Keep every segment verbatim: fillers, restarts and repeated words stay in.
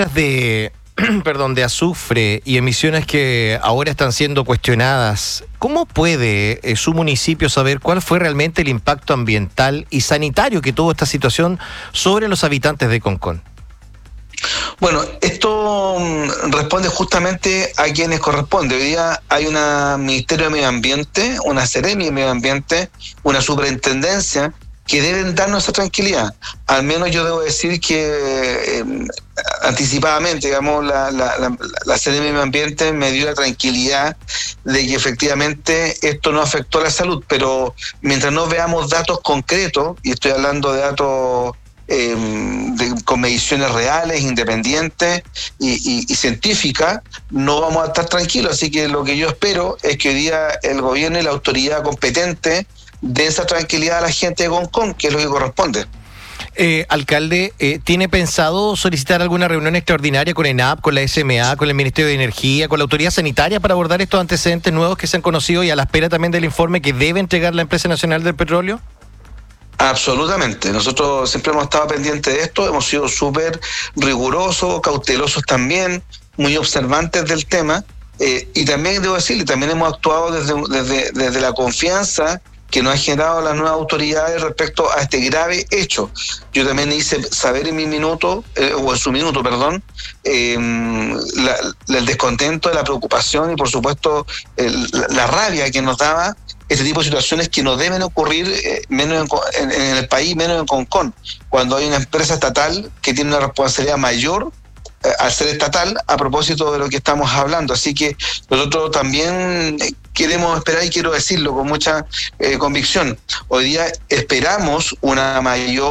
cifras de, perdón, de azufre y emisiones que ahora están siendo cuestionadas, ¿cómo puede eh, su municipio saber cuál fue realmente el impacto ambiental y sanitario que tuvo esta situación sobre los habitantes de Concón? Bueno, esto responde justamente a quienes corresponde. Hoy día hay un Ministerio de Medio Ambiente, una Seremi de Medio Ambiente, una superintendencia que deben darnos esa tranquilidad. Al menos yo debo decir que eh, anticipadamente, digamos, la, la, la, la Seremi de Medio Ambiente me dio la tranquilidad de que efectivamente esto no afectó a la salud, pero mientras no veamos datos concretos, y estoy hablando de datos Eh, de, con mediciones reales, independientes y, y, y científicas, no vamos a estar tranquilos. Así que lo que yo espero es que hoy día el gobierno y la autoridad competente den esa tranquilidad a la gente de Concón, que es lo que corresponde. Eh, alcalde, eh, ¿tiene pensado solicitar alguna reunión extraordinaria con ENAP, con la S M A, con el Ministerio de Energía, con la Autoridad Sanitaria para abordar estos antecedentes nuevos que se han conocido y a la espera también del informe que debe entregar la Empresa Nacional del Petróleo? Absolutamente. Nosotros siempre hemos estado pendientes de esto, hemos sido súper rigurosos, cautelosos también, muy observantes del tema, eh, y también debo decirle, también hemos actuado desde, desde, desde la confianza que nos ha generado las nuevas autoridades respecto a este grave hecho. Yo también hice saber en mi minuto, eh, o en su minuto, perdón, eh, la, la, el descontento, la preocupación y por supuesto el, la, la rabia que nos daba este tipo de situaciones que no deben ocurrir eh, menos en, en, en el país, menos en Concón, cuando hay una empresa estatal que tiene una responsabilidad mayor eh, al ser estatal a propósito de lo que estamos hablando. Así que nosotros también queremos esperar, y quiero decirlo con mucha eh, convicción, hoy día esperamos una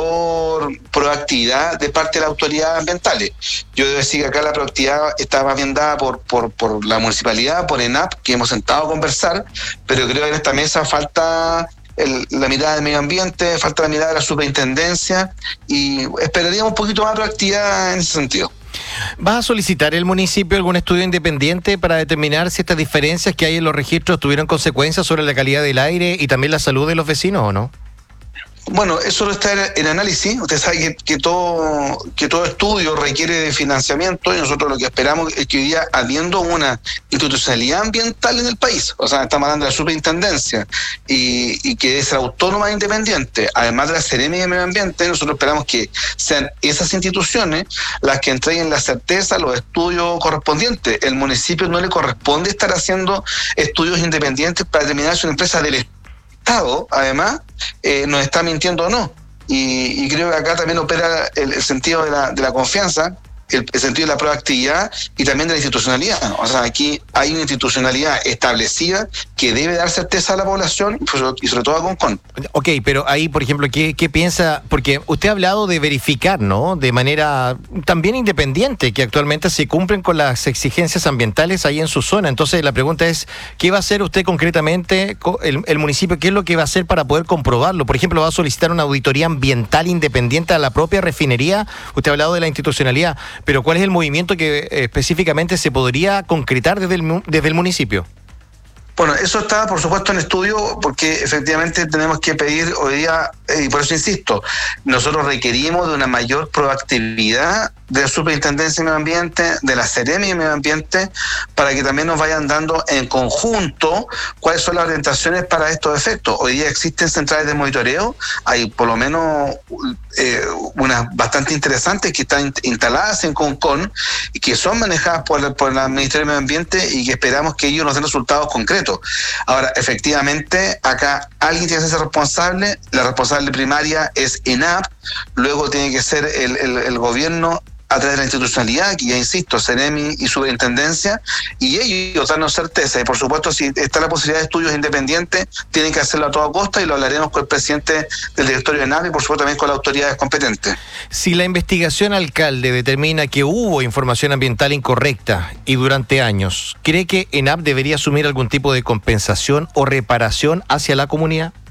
mayor proactividad de parte de las autoridades ambientales. Yo debo decir que acá la proactividad está más bien dada por, por, por la municipalidad, por ENAP, que hemos sentado a conversar, pero creo que en esta mesa falta el, la mirada del medio ambiente, falta la mirada de la superintendencia, y esperaríamos un poquito más de proactividad en ese sentido. ¿Va a solicitar el municipio algún estudio independiente para determinar si estas diferencias que hay en los registros tuvieron consecuencias sobre la calidad del aire y también la salud de los vecinos o no? Bueno, eso no está en análisis. Usted sabe que, que todo que todo estudio requiere de financiamiento, y nosotros lo que esperamos es que hoy día, habiendo una institucionalidad ambiental en el país, o sea, estamos hablando de la superintendencia y, y que es autónoma e independiente, además de la Seremi de Medio Ambiente, nosotros esperamos que sean esas instituciones las que entreguen la certeza, los estudios correspondientes. El municipio no le corresponde estar haciendo estudios independientes para determinar si una empresa del Estado Estado, además, eh, nos está mintiendo o no. Y, y creo que acá también opera el, el sentido de la, de la confianza, el, el sentido de la proactividad y también de la institucionalidad. O sea, aquí hay una institucionalidad establecida que debe dar certeza a la población y sobre todo a Concón. Ok, pero ahí, por ejemplo, ¿qué, qué piensa? Porque usted ha hablado de verificar, ¿no? De manera también independiente, que actualmente se cumplen con las exigencias ambientales ahí en su zona. Entonces, la pregunta es, ¿qué va a hacer usted concretamente, el, el municipio? ¿Qué es lo que va a hacer para poder comprobarlo? Por ejemplo, ¿va a solicitar una auditoría ambiental independiente a la propia refinería? Usted ha hablado de la institucionalidad, pero ¿cuál es el movimiento que eh, específicamente se podría concretar desde el, desde el municipio? Bueno, eso está, por supuesto, en estudio, porque efectivamente tenemos que pedir hoy día, y por eso insisto, nosotros requerimos de una mayor proactividad de la Superintendencia de Medio Ambiente, de la Seremi de Medio Ambiente, para que también nos vayan dando en conjunto cuáles son las orientaciones para estos efectos. Hoy día existen centrales de monitoreo, hay por lo menos eh, unas bastante interesantes que están instaladas en Concón y que son manejadas por, por el Ministerio de Medio Ambiente y que esperamos que ellos nos den resultados concretos. Ahora, efectivamente, acá alguien tiene que ser responsable, la responsable primaria es ENAP, luego tiene que ser el, el, el gobierno a través de la institucionalidad, que ya insisto, Seremi y Superintendencia, y ellos darnos certeza. Y por supuesto, si está la posibilidad de estudios independientes, tienen que hacerlo a toda costa, y lo hablaremos con el presidente del directorio de ENAP y por supuesto también con las autoridades competentes. Si la investigación, alcalde, determina que hubo información ambiental incorrecta y durante años, ¿cree que ENAP debería asumir algún tipo de compensación o reparación hacia la comunidad?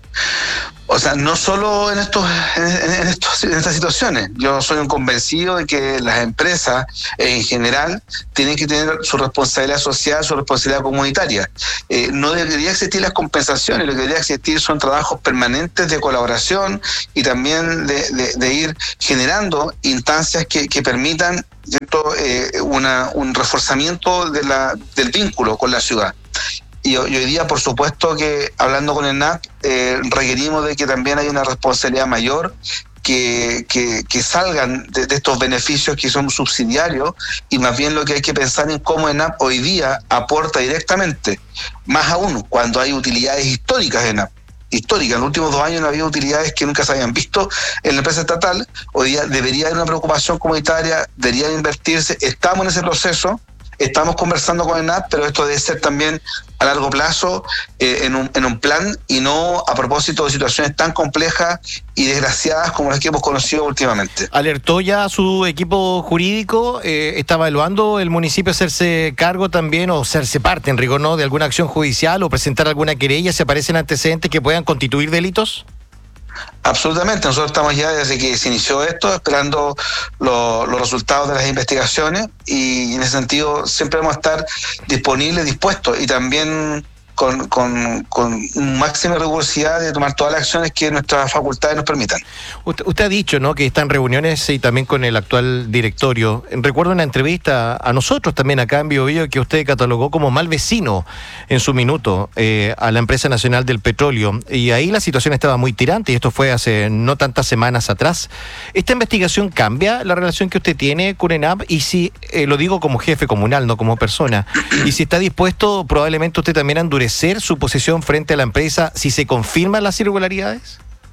O sea, no solo en estos, en, en, estos, en estas situaciones. Yo soy un convencido de que las empresas en general tienen que tener su responsabilidad social, su responsabilidad comunitaria. Eh, no debería existir las compensaciones, lo que debería existir son trabajos permanentes de colaboración y también de, de, de ir generando instancias que, que permitan ¿cierto? Eh, una, un reforzamiento de la, del vínculo con la ciudad. Y hoy día, por supuesto, que hablando con el N A P, eh, requerimos de que también haya una responsabilidad mayor, que, que, que salgan de, de estos beneficios que son subsidiarios, y más bien lo que hay que pensar en cómo el N A P hoy día aporta directamente, más aún cuando hay utilidades históricas de N A P. Histórica. En los últimos dos años no había utilidades que nunca se habían visto en la empresa estatal. Hoy día debería haber una preocupación comunitaria, debería invertirse. Estamos en ese proceso. Estamos conversando con el N A P, pero esto debe ser también a largo plazo, eh, en, un, en un plan, y no a propósito de situaciones tan complejas y desgraciadas como las que hemos conocido últimamente. ¿Alertó ya a su equipo jurídico? Eh, ¿Está evaluando el municipio hacerse cargo también o hacerse parte, en rigor, ¿no?, de alguna acción judicial o presentar alguna querella si aparecen antecedentes que puedan constituir delitos? Absolutamente, nosotros estamos ya desde que se inició esto esperando lo, los resultados de las investigaciones, y en ese sentido siempre vamos a estar disponibles, dispuestos, y también con, con, con máxima rigurosidad de tomar todas las acciones que nuestras facultades nos permitan. Usted, usted ha dicho, ¿no?, que está en reuniones y también con el actual directorio. Recuerdo una entrevista a nosotros también acá en Bio Bio que usted catalogó como mal vecino en su minuto eh, a la empresa nacional del petróleo, y ahí la situación estaba muy tirante, y esto fue hace no tantas semanas atrás. ¿Esta investigación cambia la relación que usted tiene con E N A P? Y si, eh, lo digo como jefe comunal, no como persona, y si está dispuesto probablemente usted también a endurecer su posición frente a la empresa si se confirman las irregularidades.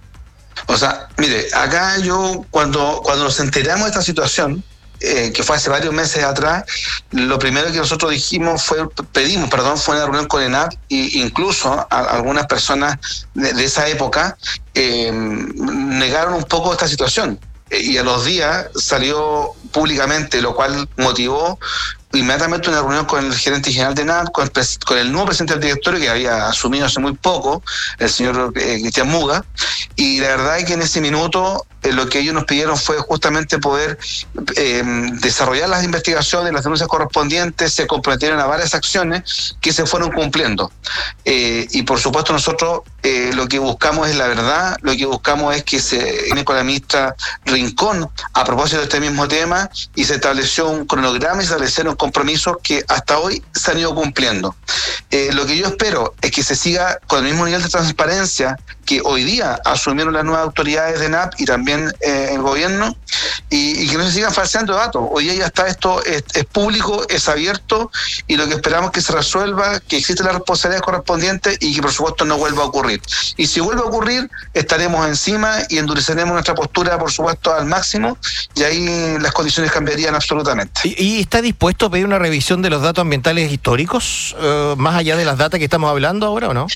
O sea, mire, acá yo cuando, cuando nos enteramos de esta situación, eh, que fue hace varios meses atrás, lo primero que nosotros dijimos fue, pedimos, perdón, fue una reunión con E N A P, e incluso a, a algunas personas de, de esa época eh, negaron un poco esta situación. Y a los días salió públicamente, lo cual motivó inmediatamente una reunión con el gerente general de N A P, con el, pres, con el nuevo presidente del directorio, que había asumido hace muy poco, el señor eh, Cristian Muga, y la verdad es que en ese minuto eh, lo que ellos nos pidieron fue justamente poder eh, desarrollar las investigaciones, las denuncias correspondientes. Se comprometieron a varias acciones que se fueron cumpliendo. Eh, y por supuesto nosotros eh, lo que buscamos es la verdad, lo que buscamos es que se viene con la ministra Rincón a propósito de este mismo tema, y se estableció un cronograma y se establecieron compromisos que hasta hoy se han ido cumpliendo. Eh, lo que yo espero es que se siga con el mismo nivel de transparencia que hoy día asumieron las nuevas autoridades de N A P y también eh, el gobierno, y, y que no se sigan falseando datos. Hoy día ya está esto, es, es público, es abierto, y lo que esperamos es que se resuelva, que existe la responsabilidad correspondiente y que por supuesto no vuelva a ocurrir. Y si vuelve a ocurrir, estaremos encima y endureceremos nuestra postura, por supuesto, al máximo, y ahí las condiciones cambiarían absolutamente. ¿Y, y está dispuesto a pedir una revisión de los datos ambientales históricos, uh, más allá de las datas que estamos hablando ahora, o no?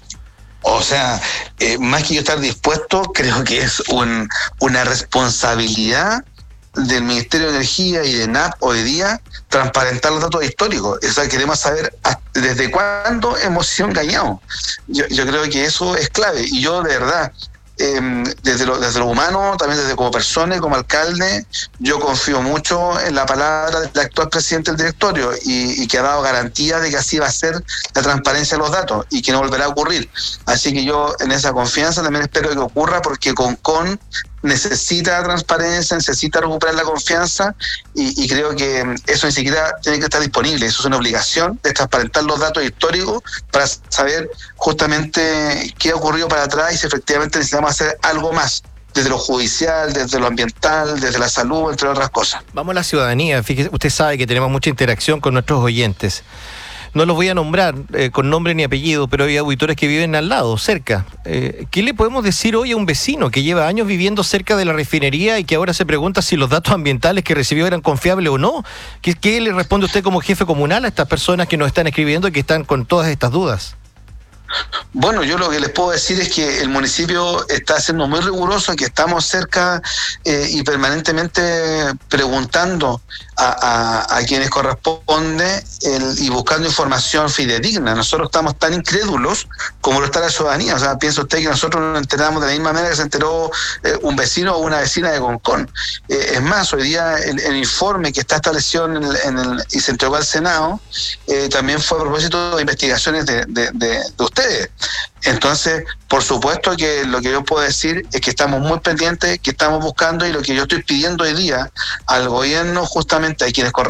O sea, eh, más que yo estar dispuesto, creo que es un, una responsabilidad del Ministerio de Energía y de N A P hoy día transparentar los datos históricos. O sea, queremos saber desde cuándo hemos sido engañados. Yo, yo creo que eso es clave, y yo de verdad, Eh, desde, lo, desde lo humano, también desde como persona y como alcalde, yo confío mucho en la palabra del actual presidente del directorio, y, y que ha dado garantía de que así va a ser la transparencia de los datos y que no volverá a ocurrir. Así que yo en esa confianza también espero que ocurra, porque Concon necesita transparencia, necesita recuperar la confianza, y, y creo que eso ni siquiera tiene que estar disponible. Eso es una obligación de transparentar los datos históricos para saber justamente qué ha ocurrido para atrás y si efectivamente necesitamos hacer algo más desde lo judicial, desde lo ambiental, desde la salud, entre otras cosas. Vamos a la ciudadanía. Fíjese, usted sabe que tenemos mucha interacción con nuestros oyentes. No los voy a nombrar eh, con nombre ni apellido, pero hay auditores que viven al lado, cerca. Eh, ¿Qué le podemos decir hoy a un vecino que lleva años viviendo cerca de la refinería y que ahora se pregunta si los datos ambientales que recibió eran confiables o no? ¿Qué, qué le responde usted como jefe comunal a estas personas que nos están escribiendo y que están con todas estas dudas? Bueno, yo lo que les puedo decir es que el municipio está siendo muy riguroso, que estamos cerca eh, y permanentemente preguntando a, a, a quienes corresponde el, y buscando información fidedigna. Nosotros estamos tan incrédulos como lo está la ciudadanía. O sea, piensa usted que nosotros nos enteramos de la misma manera que se enteró eh, un vecino o una vecina de Concón. Eh, es más, hoy día el, el informe que está establecido en el, en el, y se entregó al Senado eh, también fue a propósito de investigaciones de, de, de, de ustedes. Entonces, por supuesto que lo que yo puedo decir es que estamos muy pendientes, que estamos buscando, y lo que yo estoy pidiendo hoy día al gobierno, justamente a quienes corresponden